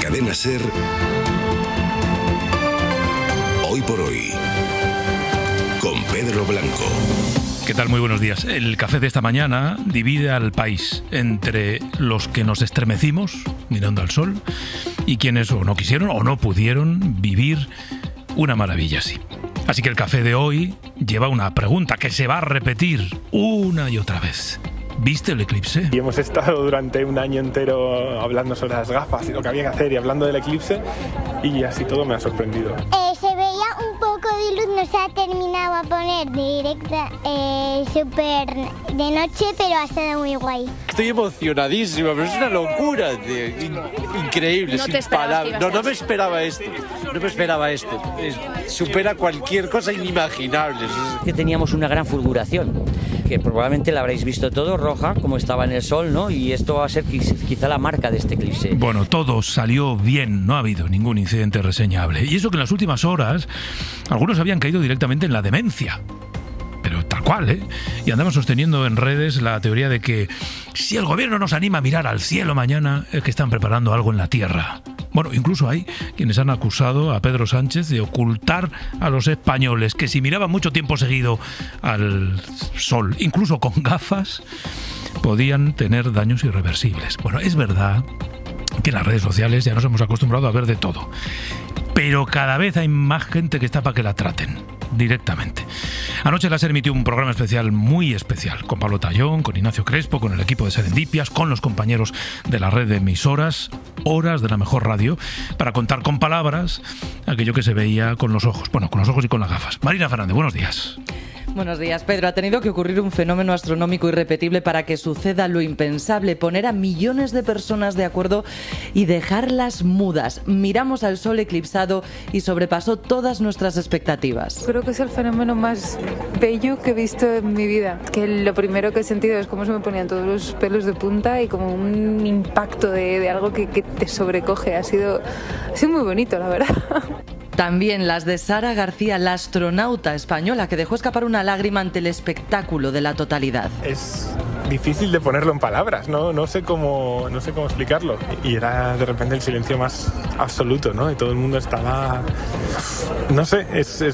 Cadena SER, Hoy por Hoy, con Pedro Blanco. ¿Qué tal? Muy buenos días. El café de esta mañana divide al país entre los que nos estremecimos mirando al sol y quienes o no quisieron o no pudieron vivir una maravilla así. Así que el café de hoy lleva una pregunta que se va a repetir una y otra vez. ¿Viste el eclipse? Y hemos estado durante un año entero hablando sobre las gafas y lo que había que hacer y hablando del eclipse, y así todo me ha sorprendido. Se veía un poco de luz, no se ha terminado a poner directa, súper de noche, pero ha estado muy guay. Estoy emocionadísimo, pero es una locura, tío. Increíble, no sin palabras. No me esperaba esto. No me esperaba esto. Supera cualquier cosa inimaginable. Que teníamos una gran fulguración, que probablemente la habréis visto todo, roja, como estaba en el sol, ¿no? Y esto va a ser quizá la marca de este eclipse. Bueno, todo salió bien, no ha habido ningún incidente reseñable. Y eso que en las últimas horas algunos habían caído directamente en la demencia. Pero tal cual, ¿eh? Y andaban sosteniendo en redes la teoría de que si el gobierno nos anima a mirar al cielo mañana es que están preparando algo en la tierra. Bueno, incluso hay quienes han acusado a Pedro Sánchez de ocultar a los españoles que si miraban mucho tiempo seguido al sol, incluso con gafas, podían tener daños irreversibles. Bueno, es verdad que en las redes sociales ya nos hemos acostumbrado a ver de todo, pero cada vez hay más gente que está para que la traten directamente. Anoche la SER emitió un programa especial, muy especial, con Pablo Tallón, con Ignacio Crespo, con el equipo de Serendipias, con los compañeros de la red de emisoras, horas de la mejor radio, para contar con palabras aquello que se veía con los ojos. Bueno, con los ojos y con las gafas. Marina Fernández, buenos días. Buenos días, Pedro. Ha tenido que ocurrir un fenómeno astronómico irrepetible para que suceda lo impensable, poner a millones de personas de acuerdo y dejarlas mudas. Miramos al sol eclipsado y sobrepasó todas nuestras expectativas. Creo que es el fenómeno más bello que he visto en mi vida. Que lo primero que he sentido es cómo se me ponían todos los pelos de punta y como un impacto de algo que te sobrecoge. Ha sido muy bonito, la verdad. También las de Sara García, la astronauta española que dejó escapar una lágrima ante el espectáculo de la totalidad. Es difícil de ponerlo en palabras, no sé cómo explicarlo. Y era de repente el silencio más absoluto, ¿no? Y todo el mundo estaba... No sé,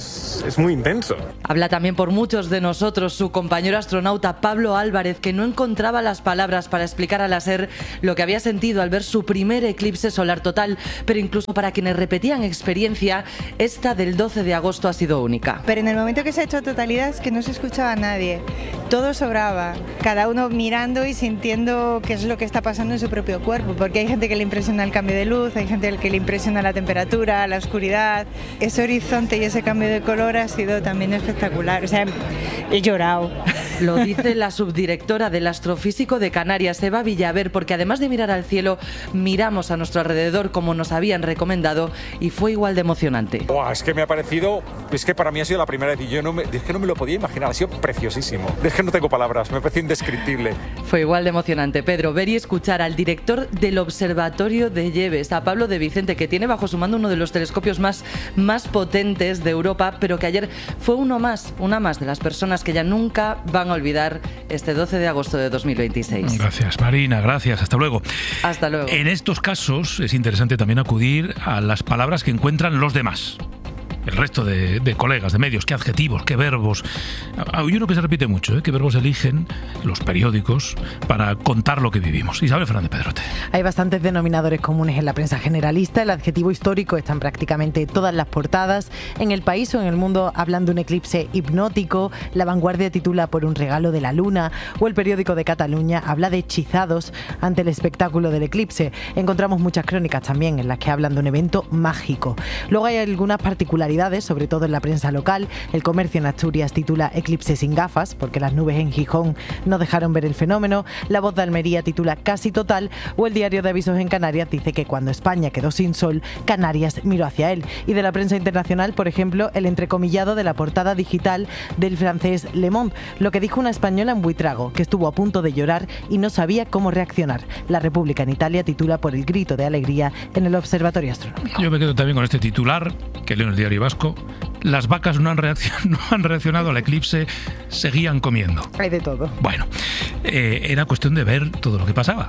es muy intenso. Habla también por muchos de nosotros su compañero astronauta Pablo Álvarez, que no encontraba las palabras para explicar a la SER lo que había sentido al ver su primer eclipse solar total, pero incluso para quienes repetían experiencia, esta del 12 de agosto ha sido única. Pero en el momento que se ha hecho totalidad es que no se escuchaba a nadie, todo sobraba, cada uno mirando y sintiendo qué es lo que está pasando en su propio cuerpo, porque hay gente que le impresiona el cambio de luz, hay gente que le impresiona la temperatura, la oscuridad. Ese horizonte y ese cambio de color ha sido también espectacular, o sea, he llorado. Lo dice la subdirectora del Astrofísico de Canarias, Eva Villaver, porque además de mirar al cielo, miramos a nuestro alrededor como nos habían recomendado y fue igual de emocionante. Es que me ha parecido, es que para mí ha sido la primera vez y es que no me lo podía imaginar, ha sido preciosísimo. Es que no tengo palabras, me parece indescriptible. Fue igual de emocionante, Pedro, ver y escuchar al director del Observatorio de Lleves, a Pablo de Vicente, que tiene bajo su mando uno de los telescopios más potentes de Europa, pero que ayer fue una más de las personas que ya nunca van a olvidar este 12 de agosto de 2026. Gracias, Marina, gracias. Hasta luego. Hasta luego. En estos casos es interesante también acudir a las palabras que encuentran los demás. El resto de colegas, de medios, qué adjetivos, qué verbos. Hay uno que se repite mucho, qué verbos eligen los periódicos para contar lo que vivimos. Isabel Fernández Pedrote. Hay bastantes denominadores comunes en la prensa generalista. El adjetivo histórico está en prácticamente todas las portadas. En El País o en El Mundo hablan de un eclipse hipnótico. La Vanguardia titula por un regalo de la luna. O el periódico de Cataluña habla de hechizados ante el espectáculo del eclipse. Encontramos muchas crónicas también en las que hablan de un evento mágico. Luego hay algunas particularidades, sobre todo en la prensa local. El Comercio en Asturias titula Eclipse sin gafas, porque las nubes en Gijón no dejaron ver el fenómeno. La Voz de Almería titula Casi total, o el Diario de Avisos en Canarias dice que cuando España quedó sin sol, Canarias miró hacia él. Y de la prensa internacional, por ejemplo, el entrecomillado de la portada digital del francés Le Monde, lo que dijo una española en Buitrago, que estuvo a punto de llorar y no sabía cómo reaccionar. La República en Italia titula por el grito de alegría en el Observatorio Astronómico. Yo me quedo también con este titular que leo en el Diario Vasco. Las vacas no han reaccionado al eclipse, seguían comiendo. Hay de todo. Bueno, era cuestión de ver todo lo que pasaba.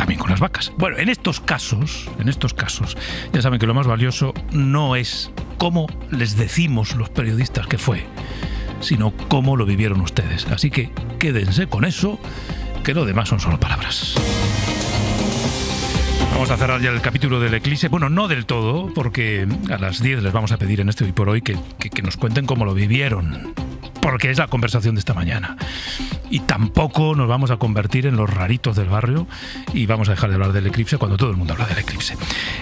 también con las vacas. Bueno, en estos casos, ya saben que lo más valioso no es cómo les decimos los periodistas que fue, sino cómo lo vivieron ustedes. Así que quédense con eso, que lo demás son solo palabras. Vamos a cerrar ya el capítulo del eclipse. Bueno, no del todo, porque a las 10 les vamos a pedir en este Hoy por Hoy que nos cuenten cómo lo vivieron, porque es la conversación de esta mañana. Y tampoco nos vamos a convertir en los raritos del barrio y vamos a dejar de hablar del eclipse cuando todo el mundo habla del eclipse.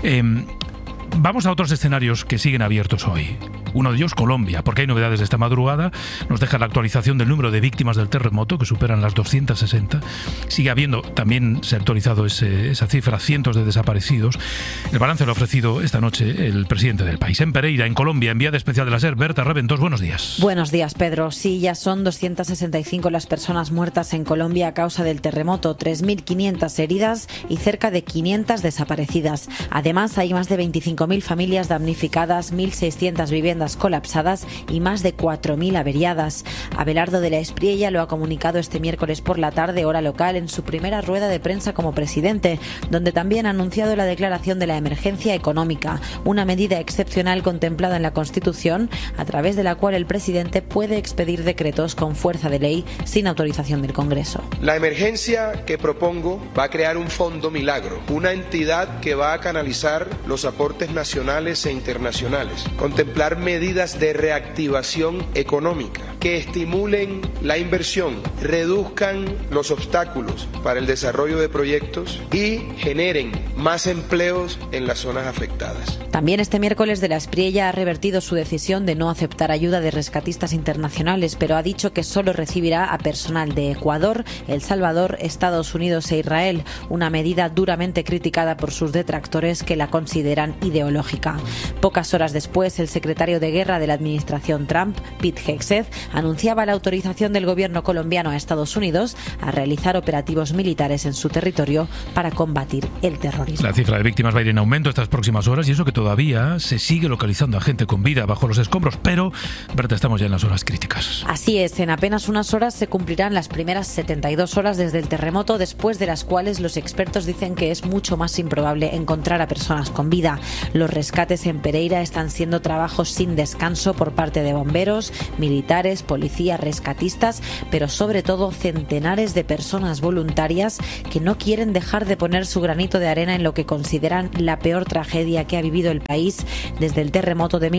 Vamos a otros escenarios que siguen abiertos hoy. Uno de ellos, Colombia, porque hay novedades de esta madrugada. Nos deja la actualización del número de víctimas del terremoto, que superan las 260. Sigue habiendo, también se ha actualizado esa cifra, cientos de desaparecidos. El balance lo ha ofrecido esta noche el presidente del país. En Pereira, en Colombia, enviada especial de la SER, Berta Reventós, buenos días. Buenos días, Pedro. Sí, ya son 265 las personas muertas en Colombia a causa del terremoto, 3.500 heridas y cerca de 500 desaparecidas. Además, hay más de 25.000 familias damnificadas, 1.600 viviendas colapsadas y más de 4.000 averiadas. Abelardo de la Espriella lo ha comunicado este miércoles por la tarde, hora local, en su primera rueda de prensa como presidente, donde también ha anunciado la declaración de la emergencia económica, una medida excepcional contemplada en la Constitución, a través de la cual el presidente puede expedir decretos con fuerza de ley sin autorización del Congreso. La emergencia que propongo va a crear un fondo milagro, una entidad que va a canalizar los aportes nacionales e internacionales, contemplar medidas de reactivación económica que estimulen la inversión, reduzcan los obstáculos para el desarrollo de proyectos y generen más empleos en las zonas afectadas. También este miércoles de la Espriella ha revertido su decisión de no aceptar ayuda de rescatistas internacionales, pero ha dicho que solo recibirá a personal de Ecuador, El Salvador, Estados Unidos e Israel, una medida duramente criticada por sus detractores que la consideran ideológica. Pocas horas después, el secretario de Guerra de la administración Trump, Pete Hegseth, anunciaba la autorización del gobierno colombiano a Estados Unidos a realizar operativos militares en su territorio para combatir el terrorismo. La cifra de víctimas va a ir en aumento estas próximas horas y eso que todavía se sigue localizando a gente con vida bajo los escombros, pero, Berta, estamos ya en las horas críticas. Así es, en apenas unas horas se cumplirán las primeras 72 horas desde el terremoto, después de las cuales los expertos dicen que es mucho más improbable encontrar a personas con vida. Los rescates en Pereira están siendo trabajos sin descanso por parte de bomberos, militares, policías, rescatistas, pero sobre todo centenares de personas voluntarias que no quieren dejar de poner su granito de arena en lo que consideran la peor tragedia que ha vivido el país desde el terremoto de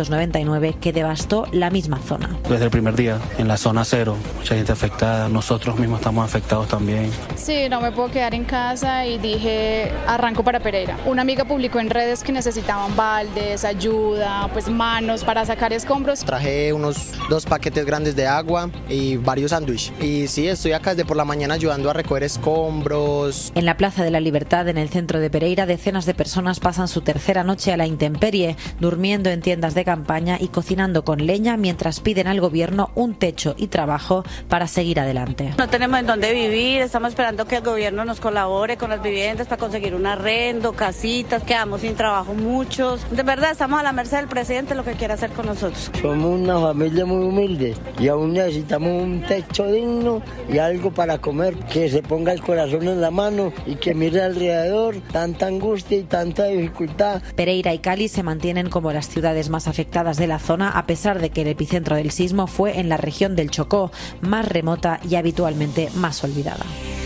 1999 que devastó la misma zona. Desde el primer día, en la zona cero, mucha gente afectada, nosotros mismos estamos afectados también. Sí, no me puedo quedar en casa y dije, arranco para Pereira. Una amiga publicó en redes que necesitaban baldes, ayuda, pues manos para sacar escombros. Traje unos 2 paquetes grandes de agua y varios sándwiches. Y sí, estoy acá desde por la mañana ayudando a recoger escombros. En la Plaza de la Libertad, en el centro de Pereira, decenas de personas pasan su tercera noche a la intemperie, durmiendo en tiendas de campaña y cocinando con leña mientras piden al gobierno un techo y trabajo para seguir adelante. No tenemos en dónde vivir, estamos esperando que el gobierno nos colabore con las viviendas para conseguir un arrendo, casitas, quedamos sin trabajo muchos. De verdad estamos a la merced del presidente, lo que quiere hacer con nosotros. Somos una familia muy humilde y aún necesitamos un techo digno y algo para comer, que se ponga el corazón en la mano y que mire alrededor, tanta angustia y tanta dificultad. Pereira y Cali se mantienen como las ciudades más afectadas de la zona, a pesar de que el epicentro del sismo fue en la región del Chocó, más remota y habitualmente más olvidada.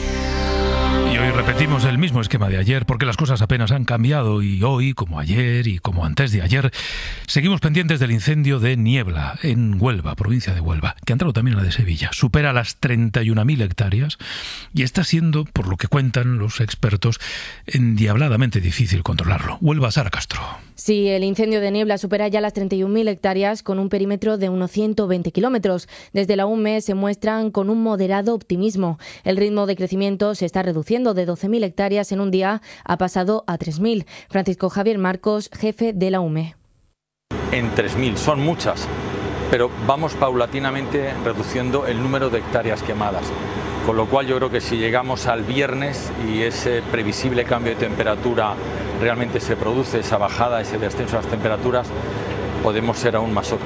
Y hoy repetimos el mismo esquema de ayer porque las cosas apenas han cambiado y hoy, como ayer y como antes de ayer, seguimos pendientes del incendio de Niebla en Huelva, provincia de Huelva, que ha entrado también en la de Sevilla. Supera las 31.000 hectáreas y está siendo, por lo que cuentan los expertos, endiabladamente difícil controlarlo. Huelva, Sara Castro. Sí, el incendio de Niebla supera ya las 31.000 hectáreas con un perímetro de unos 120 kilómetros. Desde la UME se muestran con un moderado optimismo. El ritmo de crecimiento se está reduciendo de 12.000 hectáreas en un día ha pasado a 3.000. Francisco Javier Marcos, jefe de la UME. En 3.000, son muchas, pero vamos paulatinamente reduciendo el número de hectáreas quemadas. Con lo cual yo creo que si llegamos al viernes y ese previsible cambio de temperatura realmente se produce, esa bajada, ese descenso de las temperaturas, podemos ser aún más optimistas.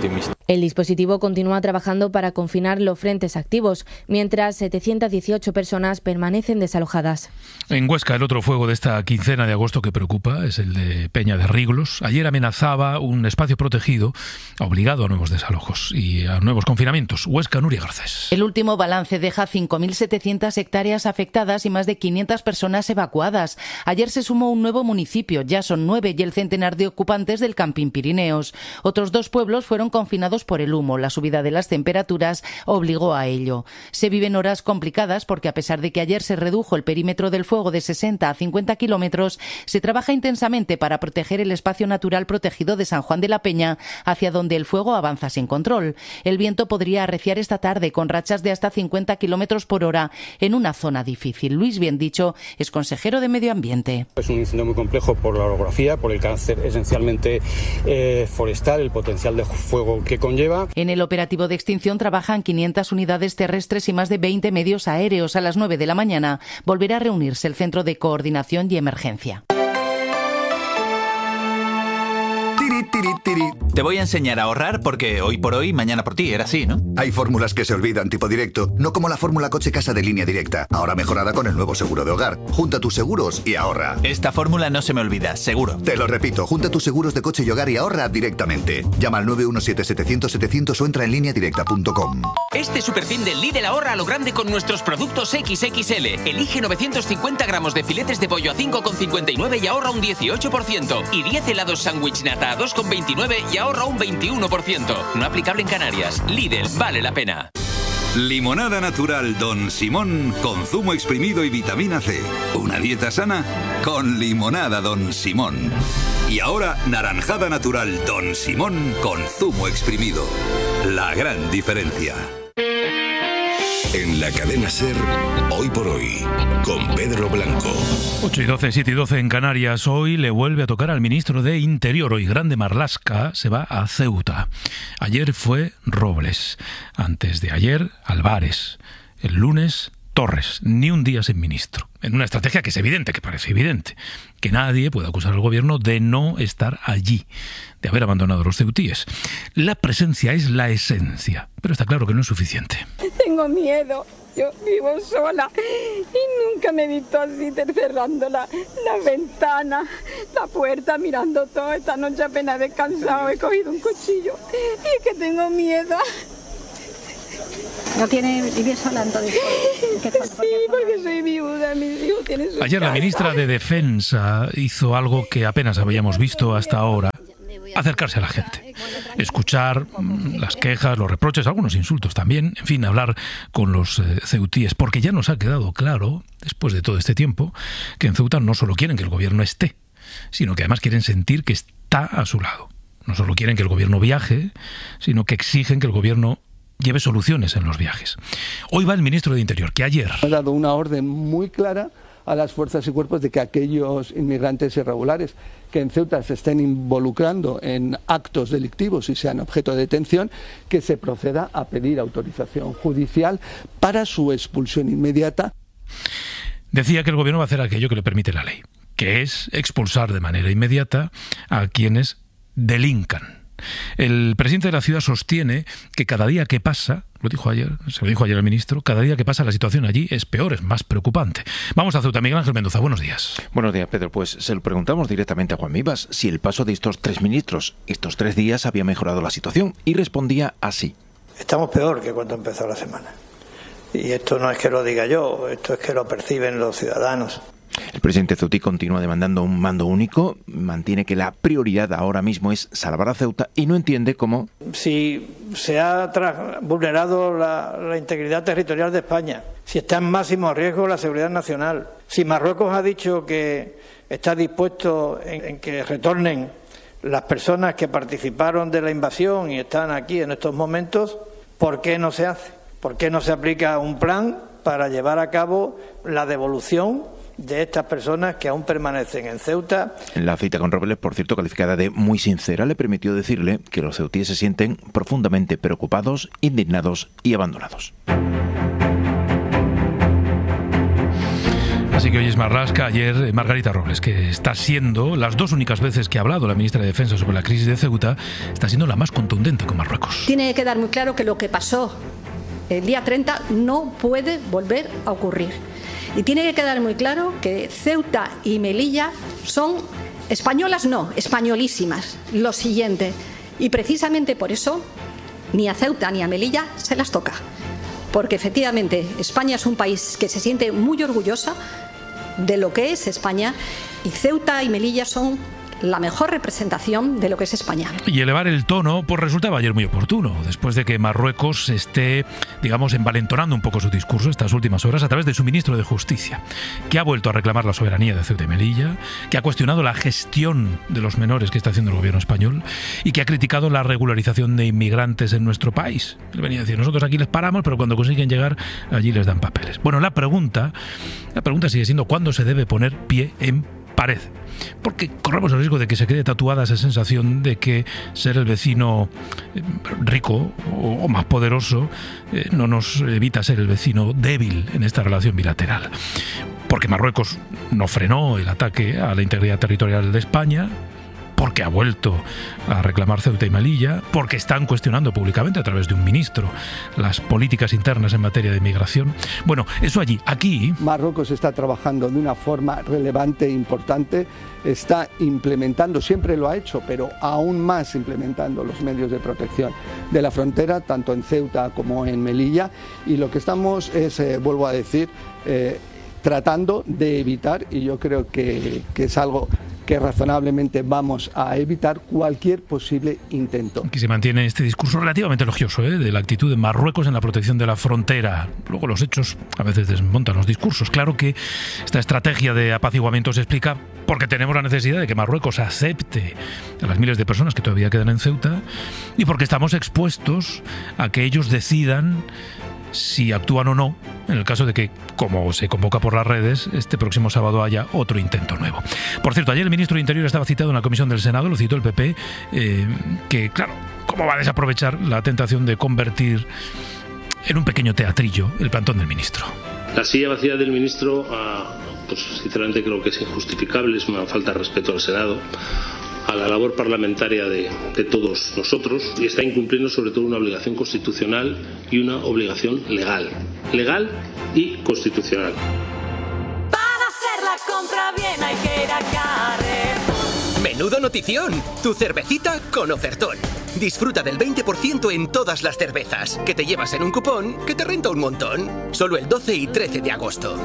El dispositivo continúa trabajando para confinar los frentes activos, mientras 718 personas permanecen desalojadas. En Huesca, el otro fuego de esta quincena de agosto que preocupa es el de Peña de Riglos. Ayer amenazaba un espacio protegido, obligado a nuevos desalojos y a nuevos confinamientos. Huesca, Nuria Garcés. El último balance deja 5.700 hectáreas afectadas y más de 500 personas evacuadas. Ayer se sumó un nuevo municipio, ya son 9, y el centenar de ocupantes del Camping Pirineos. Otros 2 pueblos fueron confinados por el humo. La subida de las temperaturas obligó a ello. Se viven horas complicadas porque, a pesar de que ayer se redujo el perímetro del fuego de 60 a 50 kilómetros, se trabaja intensamente para proteger el espacio natural protegido de San Juan de la Peña, hacia donde el fuego avanza sin control. El viento podría arreciar esta tarde con rachas de hasta 50 kilómetros por hora en una zona difícil. Luis Biendicho es consejero de Medio Ambiente. Es un incendio muy complejo por la orografía, por el carácter esencialmente forestal, el potencial de fuego que conlleva. En el operativo de extinción trabajan 500 unidades terrestres y más de 20 medios aéreos. A las 9 de la mañana volverá a reunirse el Centro de Coordinación y Emergencia. Te voy a enseñar a ahorrar porque hoy por hoy, mañana por ti, era así, ¿no? Hay fórmulas que se olvidan, tipo directo, no como la fórmula coche-casa de Línea Directa, ahora mejorada con el nuevo seguro de hogar. Junta tus seguros y ahorra. Esta fórmula no se me olvida, seguro. Te lo repito, junta tus seguros de coche y hogar y ahorra directamente. Llama al 917-700-700 o entra en lineadirecta.com. Este superfin del Lidl ahorra a lo grande con nuestros productos XXL. Elige 950 gramos de filetes de pollo a 5,59 y ahorra un 18%. Y 10 helados sándwich nata a 2,29 y ahorra un 21%. No aplicable en Canarias. Lidl, vale la pena. Limonada natural Don Simón con zumo exprimido y vitamina C. Una dieta sana con limonada Don Simón. Y ahora naranjada natural Don Simón con zumo exprimido. La gran diferencia. En la cadena SER, Hoy por Hoy, con Pedro Blanco. 8:12, 7:12 en Canarias. Hoy le vuelve a tocar al ministro de Interior. Hoy Grande Marlaska se va a Ceuta. Ayer fue Robles. Antes de ayer, Álvarez. El lunes, Torres. Ni un día sin ministro. En una estrategia que es evidente, que parece evidente. Que nadie puede acusar al gobierno de no estar allí, de haber abandonado a los ceutíes. La presencia es la esencia, pero está claro que no es suficiente. Tengo miedo, yo vivo sola y nunca me he visto así cerrando la ventana, la puerta, mirando todo. Esta noche apenas he descansado, he cogido un cuchillo y es que tengo miedo. ¿No tiene vivir sola entonces? Sí, porque soy viuda, mis hijos tienen su Ayer la ministra de Defensa hizo algo que apenas habíamos visto hasta ahora. Acercarse a la gente, escuchar las quejas, los reproches, algunos insultos también, en fin, hablar con los ceutíes, porque ya nos ha quedado claro, después de todo este tiempo, que en Ceuta no solo quieren que el gobierno esté, sino que además quieren sentir que está a su lado. No solo quieren que el gobierno viaje, sino que exigen que el gobierno lleve soluciones en los viajes. Hoy va el ministro de Interior, que ayer ha dado una orden muy clara a las fuerzas y cuerpos de que aquellos inmigrantes irregulares que en Ceuta se estén involucrando en actos delictivos y sean objeto de detención, que se proceda a pedir autorización judicial para su expulsión inmediata. Decía que el gobierno va a hacer aquello que le permite la ley, que es expulsar de manera inmediata a quienes delincan. El presidente de la ciudad sostiene que cada día que pasa, se lo dijo ayer al ministro, cada día que pasa la situación allí es peor, es más preocupante. Vamos a Ceuta. Miguel Ángel Mendoza, buenos días. Buenos días, Pedro. Pues se lo preguntamos directamente a Juan Vivas si el paso de estos 3 ministros, estos 3 días, había mejorado la situación, y respondía así. Estamos peor que cuando empezó la semana. Y esto no es que lo diga yo, esto es que lo perciben los ciudadanos. El presidente ceutí continúa demandando un mando único, mantiene que la prioridad ahora mismo es salvar a Ceuta y no entiende cómo... Si se ha vulnerado la integridad territorial de España, si está en máximo riesgo la seguridad nacional, si Marruecos ha dicho que está dispuesto en que retornen las personas que participaron de la invasión y están aquí en estos momentos, ¿por qué no se hace? ¿Por qué no se aplica un plan para llevar a cabo la devolución de estas personas que aún permanecen en Ceuta? En la cita con Robles, por cierto, calificada de muy sincera, le permitió decirle que los ceutíes se sienten profundamente preocupados, indignados y abandonados. Así que hoy es Marlaska, ayer Margarita Robles, que está siendo, las dos únicas veces que ha hablado la ministra de Defensa sobre la crisis de Ceuta, está siendo la más contundente con Marruecos. Tiene que quedar muy claro que lo que pasó el día 30 no puede volver a ocurrir. Y tiene que quedar muy claro que Ceuta y Melilla son españolas, no, españolísimas. Lo siguiente. Y precisamente por eso ni a Ceuta ni a Melilla se las toca. Porque efectivamente España es un país que se siente muy orgullosa de lo que es España y Ceuta y Melilla son la mejor representación de lo que es España. Y elevar el tono pues resultaba ayer muy oportuno, después de que Marruecos esté, digamos, envalentonando un poco su discurso estas últimas horas a través de su ministro de Justicia, que ha vuelto a reclamar la soberanía de Ceuta y Melilla, que ha cuestionado la gestión de los menores que está haciendo el gobierno español y que ha criticado la regularización de inmigrantes en nuestro país. Él venía a decir, nosotros aquí les paramos, pero cuando consiguen llegar, allí les dan papeles. Bueno, la pregunta sigue siendo ¿cuándo se debe poner pie en pared? Porque corremos el riesgo de que se quede tatuada esa sensación de que ser el vecino rico o más poderoso no nos evita ser el vecino débil en esta relación bilateral. Porque Marruecos no frenó el ataque a la integridad territorial de España, porque ha vuelto a reclamar Ceuta y Melilla, porque están cuestionando públicamente a través de un ministro las políticas internas en materia de migración. Bueno, eso allí. Aquí Marruecos está trabajando de una forma relevante e importante, está implementando, siempre lo ha hecho, pero aún más implementando los medios de protección de la frontera, tanto en Ceuta como en Melilla, y lo que estamos es, vuelvo a decir, tratando de evitar, y yo creo que es algo que razonablemente vamos a evitar, cualquier posible intento. Aquí se mantiene este discurso relativamente elogioso de la actitud de Marruecos en la protección de la frontera. Luego los hechos a veces desmontan los discursos. Claro que esta estrategia de apaciguamiento se explica porque tenemos la necesidad de que Marruecos acepte a las miles de personas que todavía quedan en Ceuta y porque estamos expuestos a que ellos decidan si actúan o no, en el caso de que, como se convoca por las redes, este próximo sábado haya otro intento nuevo. Por cierto, ayer el ministro de Interior estaba citado en la comisión del Senado, lo citó el PP, que, claro, ¿cómo va a desaprovechar la tentación de convertir en un pequeño teatrillo el plantón del ministro? La silla vacía del ministro, pues sinceramente creo que es injustificable, es una falta de respeto al Senado, a la labor parlamentaria de todos nosotros, y está incumpliendo sobre todo una obligación constitucional y una obligación legal y constitucional. Para hacer la compra bien hay que ir a Carrefour. ¡Menudo notición! Tu cervecita con ofertón. Disfruta del 20% en todas las cervezas, que te llevas en un cupón que te renta un montón. Solo el 12 y 13 de agosto.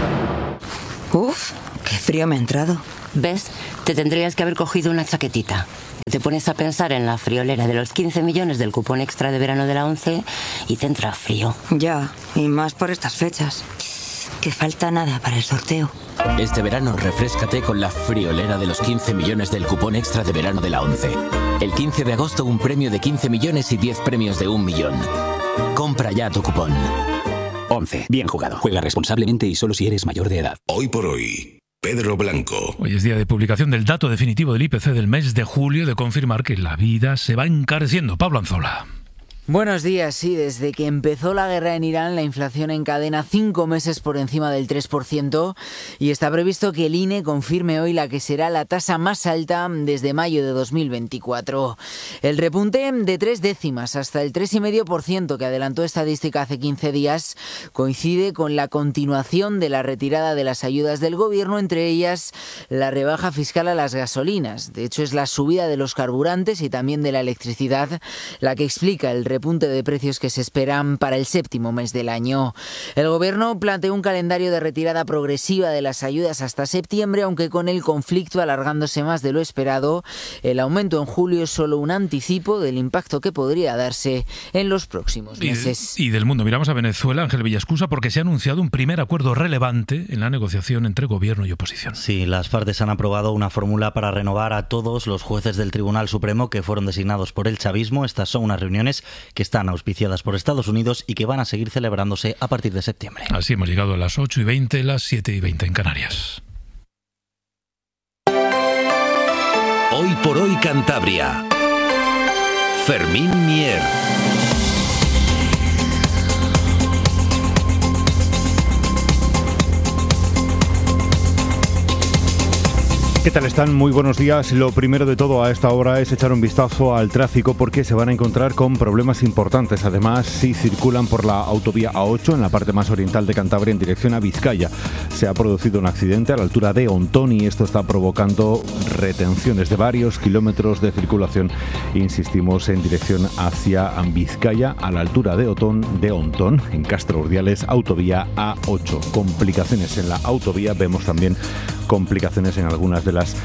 Uf, qué frío me ha entrado. ¿Ves? Te tendrías que haber cogido una chaquetita. Te pones a pensar en la friolera de los 15 millones del cupón extra de verano de la ONCE y te entra frío. Ya, y más por estas fechas. Que falta nada para el sorteo. Este verano refréscate con la friolera de los 15 millones del cupón extra de verano de la ONCE. El 15 de agosto un premio de 15 millones y 10 premios de 1 millón. Compra ya tu cupón. ONCE. Bien jugado. Juega responsablemente y solo si eres mayor de edad. Hoy por hoy, Pedro Blanco. Hoy es día de publicación del dato definitivo del IPC del mes de julio, de confirmar que la vida se va encareciendo. Pablo Anzola. Buenos días. Sí, desde que empezó la guerra en Irán, la inflación encadena 5 meses por encima del 3% y está previsto que el INE confirme hoy la que será la tasa más alta desde mayo de 2024. El repunte de 3 décimas hasta el 3,5% que adelantó estadística hace 15 días coincide con la continuación de la retirada de las ayudas del gobierno, entre ellas la rebaja fiscal a las gasolinas. De hecho, es la subida de los carburantes y también de la electricidad la que explica el repunte de precios que se esperan para el séptimo mes del año. El gobierno planteó un calendario de retirada progresiva de las ayudas hasta septiembre, aunque con el conflicto alargándose más de lo esperado, el aumento en julio es solo un anticipo del impacto que podría darse en los próximos meses. Y del mundo miramos a Venezuela, Ángel Villascusa, porque se ha anunciado un primer acuerdo relevante en la negociación entre gobierno y oposición. Sí, las partes han aprobado una fórmula para renovar a todos los jueces del Tribunal Supremo que fueron designados por el chavismo. Estas son unas reuniones que están auspiciadas por Estados Unidos y que van a seguir celebrándose a partir de septiembre. Así hemos llegado a las 8:20, las 7:20 en Canarias. Hoy por hoy Cantabria. Fermín Mier. ¿Qué tal están? Muy buenos días. Lo primero de todo a esta hora es echar un vistazo al tráfico porque se van a encontrar con problemas importantes. Además, si circulan por la autovía A8 en la parte más oriental de Cantabria en dirección a Vizcaya. Se ha producido un accidente a la altura de Ontón y esto está provocando retenciones de varios kilómetros de circulación. Insistimos, en dirección hacia Vizcaya a la altura de Ontón, en Castro Urdiales, autovía A8. Complicaciones en la autovía, vemos también complicaciones en algunas de las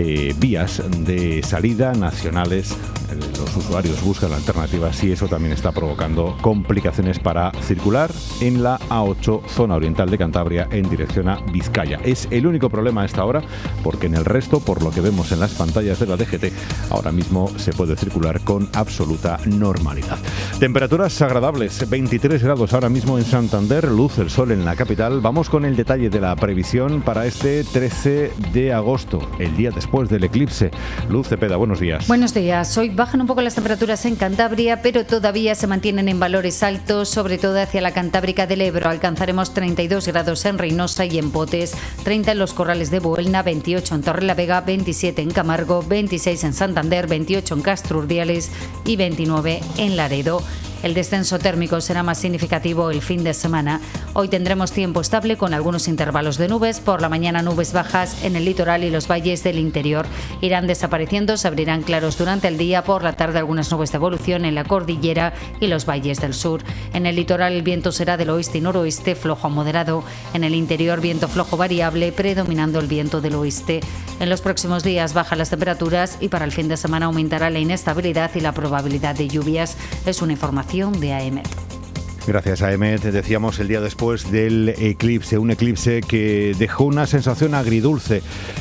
vías de salida nacionales. Los usuarios buscan alternativas y eso también está provocando complicaciones para circular en la A8, zona oriental de Cantabria, en dirección a Vizcaya. Es el único problema a esta hora, porque en el resto, por lo que vemos en las pantallas de la DGT, ahora mismo se puede circular con absoluta normalidad. Temperaturas agradables, 23 grados ahora mismo en Santander, luz el sol en la capital. Vamos con el detalle de la previsión para este 13 de agosto, el día después del eclipse. Luz Cepeda, buenos días. Buenos días. Hoy bajan un poco las temperaturas en Cantabria, pero todavía se mantienen en valores altos, sobre todo hacia la Cantábrica del Ebro. Alcanzaremos 32 grados en Reynosa y en Potes, 30 en los Corrales de Buelna, 28 en Torrelavega, 27 en Camargo, 26 en Santander, 28 en Castro Urdiales y 29 en Laredo. El descenso térmico será más significativo el fin de semana. Hoy tendremos tiempo estable con algunos intervalos de nubes. Por la mañana nubes bajas en el litoral y los valles del interior. Irán desapareciendo, se abrirán claros durante el día. Por la tarde algunas nubes de evolución en la cordillera y los valles del sur. En el litoral el viento será del oeste y noroeste, flojo a moderado. En el interior viento flojo variable, predominando el viento del oeste. En los próximos días bajan las temperaturas y para el fin de semana aumentará la inestabilidad y la probabilidad de lluvias. Es una información de AEMET. Gracias a AEMET. Decíamos el día después del eclipse, un eclipse que dejó una sensación agridulce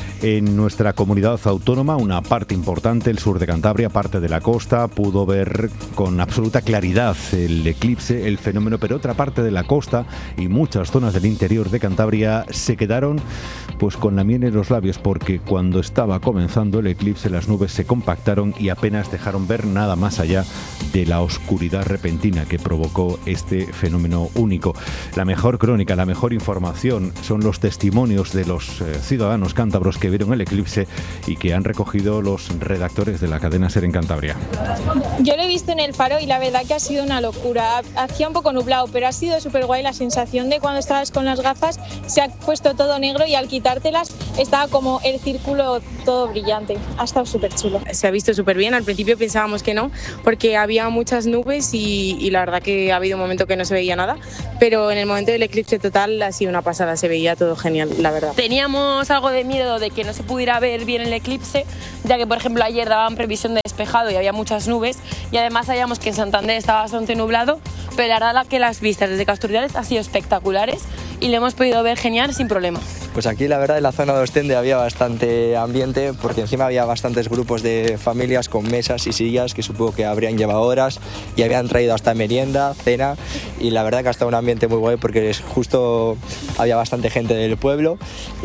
en nuestra comunidad autónoma. Una parte importante, el sur de Cantabria, parte de la costa, pudo ver con absoluta claridad el eclipse, el fenómeno, pero otra parte de la costa y muchas zonas del interior de Cantabria se quedaron pues con la miel en los labios, porque cuando estaba comenzando el eclipse las nubes se compactaron y apenas dejaron ver nada más allá de la oscuridad repentina que provocó este fenómeno único. La mejor crónica, la mejor información son los testimonios de los ciudadanos cántabros que vieron el eclipse y que han recogido los redactores de la cadena SER en Cantabria. Yo lo he visto en el Faro y la verdad que ha sido una locura. Hacía un poco nublado, pero ha sido súper guay la sensación de cuando estabas con las gafas, se ha puesto todo negro y al quitártelas estaba como el círculo todo brillante. Ha estado súper chulo. Se ha visto súper bien. Al principio pensábamos que no, porque había muchas nubes y la verdad que ha habido un momento que no se veía nada, pero en el momento del eclipse total ha sido una pasada, se veía todo genial, la verdad. Teníamos algo de miedo de que no se pudiera ver bien el eclipse, ya que por ejemplo ayer daban previsión de despejado y había muchas nubes, y además sabíamos que en Santander estaba bastante nublado, pero la verdad que las vistas desde Castro Urdiales han sido espectaculares y lo hemos podido ver genial sin problema. Pues aquí la verdad en la zona de Ostende había bastante ambiente, porque encima había bastantes grupos de familias con mesas y sillas que supongo que habrían llevado horas y habían traído hasta merienda, cena, y la verdad que ha estado un ambiente muy guay porque justo había bastante gente del pueblo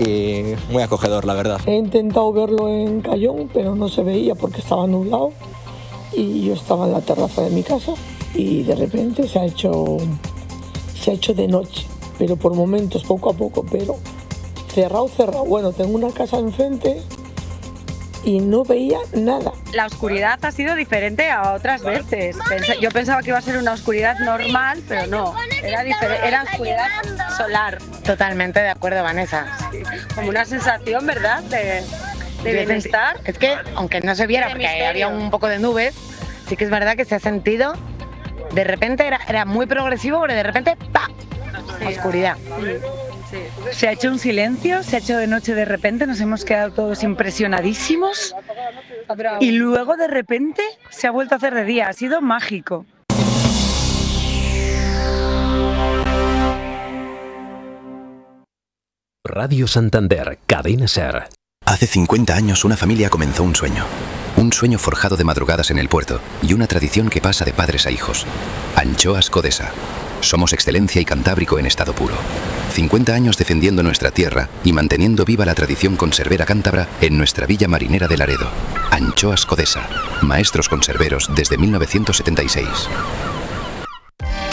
y muy acogedor, la verdad. He intentado verlo en Cayón, pero no se veía porque estaba nublado y yo estaba en la terraza de mi casa y de repente se ha hecho de noche, pero por momentos, poco a poco, pero cerrado. Bueno, tengo una casa enfrente y no veía nada. La oscuridad ha sido diferente a otras veces. Yo pensaba que iba a ser una oscuridad normal, pero no. Era oscuridad solar. Totalmente de acuerdo, Vanessa. Sí, como una sensación, ¿verdad?, de bienestar. Es que, aunque no se viera porque había un poco de nubes, sí que es verdad que se ha sentido, de repente era muy progresivo, pero de repente ¡pam! Sí. Oscuridad. Sí. Se ha hecho un silencio, se ha hecho de noche de repente, nos hemos quedado todos impresionadísimos y luego de repente se ha vuelto a hacer de día, ha sido mágico. Radio Santander, Cadena SER. Hace 50 años una familia comenzó un sueño. Un sueño forjado de madrugadas en el puerto y una tradición que pasa de padres a hijos. Anchoas Codesa. Somos excelencia y cantábrico en estado puro. 50 años defendiendo nuestra tierra y manteniendo viva la tradición conservera cántabra en nuestra villa marinera de Laredo. Anchoas Codesa. Maestros conserveros desde 1976.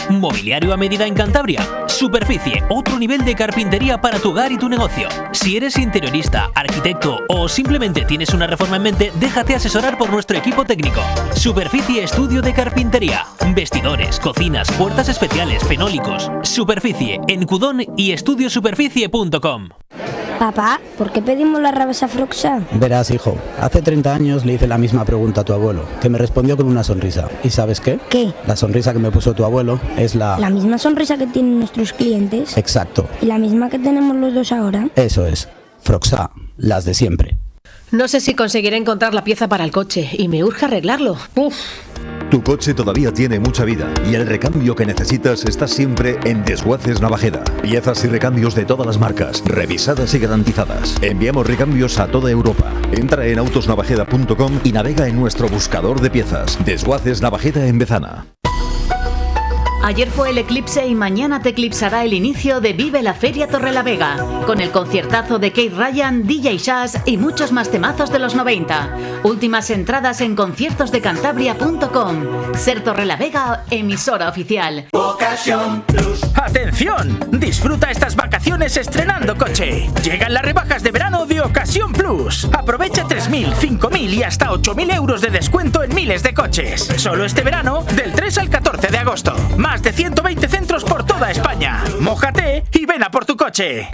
Mobiliario a medida en Cantabria. Superficie, otro nivel de carpintería para tu hogar y tu negocio. Si eres interiorista, arquitecto o simplemente tienes una reforma en mente, déjate asesorar por nuestro equipo técnico. Superficie Estudio de Carpintería. Vestidores, cocinas, puertas especiales, fenólicos. Superficie en Cudón y estudiosuperficie.com. Papá, ¿por qué pedimos la rabasa Froxa? Verás, hijo, hace 30 años le hice la misma pregunta a tu abuelo, que me respondió con una sonrisa. ¿Y sabes qué? ¿Qué? La sonrisa que me puso tu abuelo es la... ¿La misma sonrisa que tienen nuestros clientes? Exacto. ¿Y la misma que tenemos los dos ahora? Eso es. Froxa, las de siempre. No sé si conseguiré encontrar la pieza para el coche y me urge arreglarlo. Uf. Tu coche todavía tiene mucha vida y el recambio que necesitas está siempre en Desguaces Navajeda. Piezas y recambios de todas las marcas, revisadas y garantizadas. Enviamos recambios a toda Europa. Entra en autosnavajeda.com y navega en nuestro buscador de piezas. Desguaces Navajeda en Bezana. Ayer fue el eclipse y mañana te eclipsará el inicio de Vive la Feria Torrelavega, con el conciertazo de Kate Ryan, DJ Shaz y muchos más temazos de los 90. Últimas entradas en conciertosdecantabria.com. Ser Torrelavega, emisora oficial. Ocasión Plus. ¡Atención! Disfruta estas vacaciones estrenando coche. Llegan las rebajas de verano de Ocasión Plus. Aprovecha 3.000, 5.000 y hasta 8.000 euros de descuento en miles de coches. Solo este verano, del 3 al 14 de agosto. Más de 120 centros por toda España. Mójate y ven a por tu coche.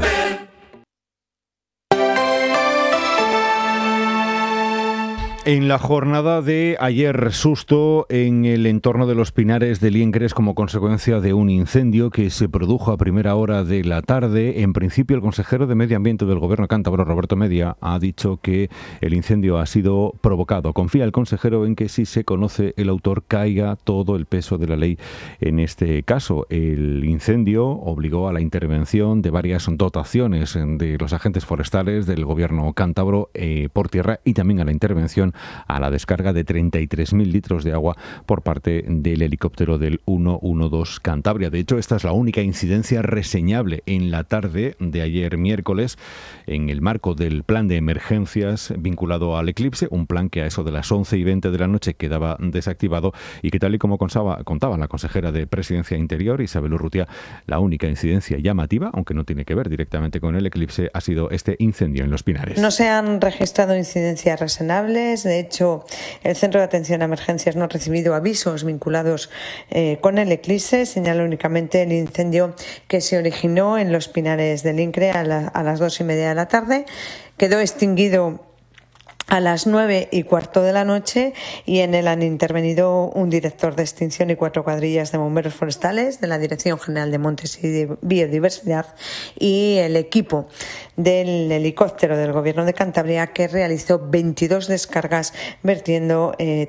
En la jornada de ayer, susto en el entorno de los Pinares de Liencres como consecuencia de un incendio que se produjo a primera hora de la tarde. En principio, el consejero de Medio Ambiente del Gobierno cántabro, Roberto Media, ha dicho que el incendio ha sido provocado. Confía el consejero en que si se conoce el autor caiga todo el peso de la ley en este caso. El incendio obligó a la intervención de varias dotaciones de los agentes forestales del Gobierno cántabro por tierra y también a la intervención a la descarga de 33.000 litros de agua por parte del helicóptero del 112 Cantabria. De hecho, esta es la única incidencia reseñable en la tarde de ayer miércoles en el marco del plan de emergencias vinculado al eclipse, un plan que a eso de las 11:20 de la noche quedaba desactivado y que, tal y como contaba la consejera de Presidencia e Interior, Isabel Urrutia, la única incidencia llamativa, aunque no tiene que ver directamente con el eclipse, ha sido este incendio en Los Pinares. No se han registrado incidencias reseñables. De hecho, el Centro de Atención a Emergencias no ha recibido avisos vinculados con el eclipse. Señala únicamente el incendio que se originó en Los Pinares del Incre a las 2:30 de la tarde. Quedó extinguido a las 9:15 de la noche y en él han intervenido un director de extinción y 4 cuadrillas de bomberos forestales de la Dirección General de Montes y de Biodiversidad y el equipo del helicóptero del Gobierno de Cantabria, que realizó 22 descargas vertiendo